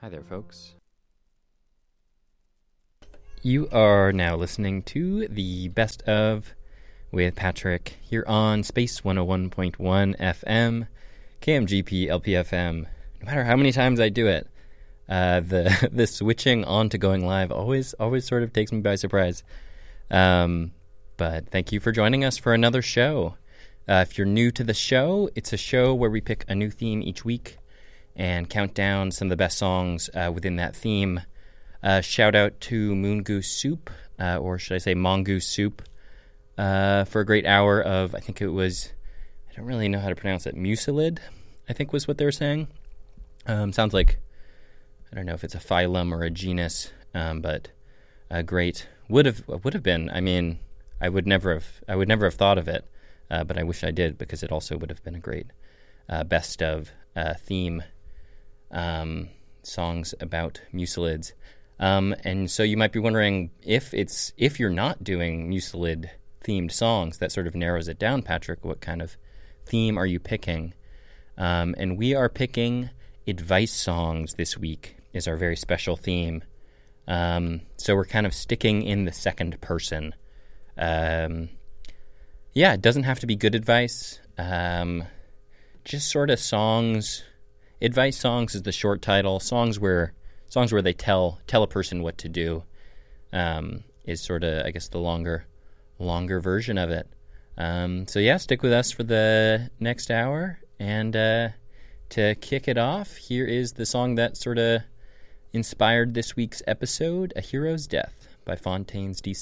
Hi there, folks. You are now listening to the Best of with Patrick here on Space 101.1 FM, KMGP LPFM. No matter how many times I do it, the switching on to going live always sort of takes me by surprise. But thank you for joining us for another show. If you're new to the show, it's a show where we pick a new theme each week and count down some of the best songs within that theme. Shout out to Moon Goose Soup, or should I say Mongoose Soup, for a great hour of, I think it was, I don't really know how to pronounce it, mucilid, I think was what they were saying. Sounds like, I don't know if it's a phylum or a genus, but great. Would have been. I mean, I would never have thought of it, but I wish I did, because it also would have been a great best of theme. Songs about mucilids. And so you might be wondering, if you're not doing mucilid themed songs, that sort of narrows it down, Patrick. What kind of theme are you picking? And we are picking advice songs this week is our very special theme. So we're kind of sticking in the second person. It doesn't have to be good advice. Just sort of songs. Advice songs is the short title. Songs where they tell a person what to do is sort of, I guess, the longer version of it. Stick with us for the next hour. And to kick it off, here is the song that sort of inspired this week's episode, A Hero's Death by Fontaines DC.